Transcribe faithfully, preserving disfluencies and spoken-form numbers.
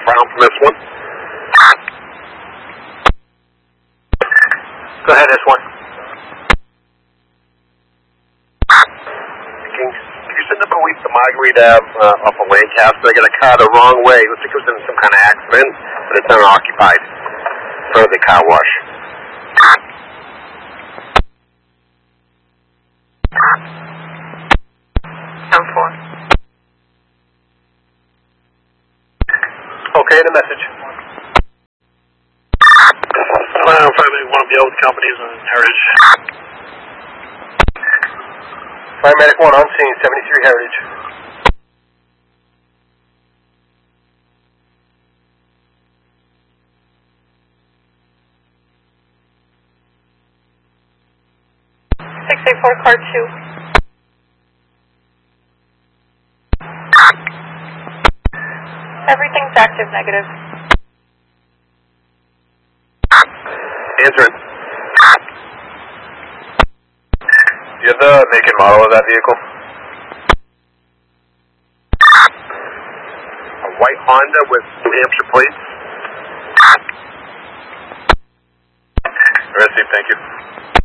Brown from S one. Go ahead, S one. Can, can you send them away to Marguerite Ave uh, off of Lancaster? I got a car the wrong way. Looks like it was in some kind of accident, but it's unoccupied. In front of the car wash. ten four. Okay, the message. Well, probably one of the old companies on Heritage. Paramedic one on scene, seventy-three Heritage. six eight four, car two. Everything's active, negative. Answering. You have the make and model of that vehicle? A white Honda with New Hampshire plates? Received, thank you.